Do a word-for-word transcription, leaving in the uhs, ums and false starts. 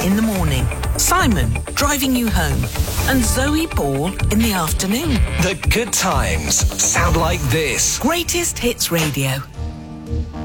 in the morning, Simon driving you home, and Zoe Ball in the afternoon. The good times sound like this. Greatest Hits Radio.